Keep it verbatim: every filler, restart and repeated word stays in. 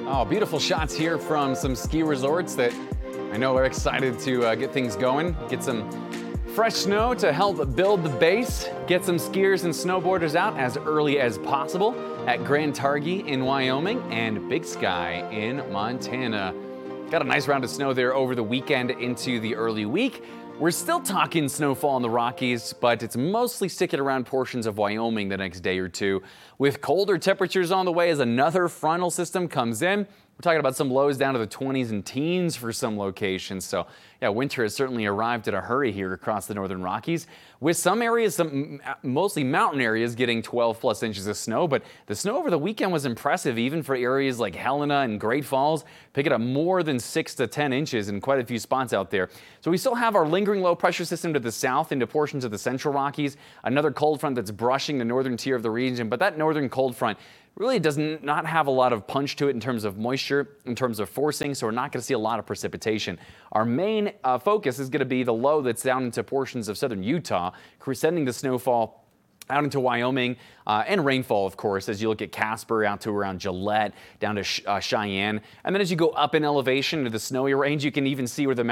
Oh, beautiful shots here from some ski resorts that I know are excited to uh, get things going, get some fresh snow to help build the base, get some skiers and snowboarders out as early as possible at Grand Targhee in Wyoming and Big Sky in Montana. Got a nice round of snow there over the weekend into the early week. We're still talking snowfall in the Rockies, but it's mostly sticking around portions of Wyoming the next day or two. With colder temperatures on the way as another frontal system comes in, we're talking about some lows down to the twenties and teens for some locations. So yeah, winter has certainly arrived in a hurry here across the northern Rockies, with some areas, some mostly mountain areas, getting twelve plus inches of snow. But the snow over the weekend was impressive, even for areas like Helena and Great Falls, picking up more than six to ten inches in quite a few spots out there. So we still have our lingering low pressure system to the south into portions of the central Rockies, another cold front that's brushing the northern tier of the region. But that northern cold front really does not have a lot of punch to it in terms of moisture, in terms of forcing, so we're not going to see a lot of precipitation. Our main uh, focus is going to be the low that's down into portions of southern Utah, sending the snowfall out into Wyoming uh, and rainfall, of course, as you look at Casper out to around Gillette, down to uh, Cheyenne. And then as you go up in elevation to the snowy range, you can even see where the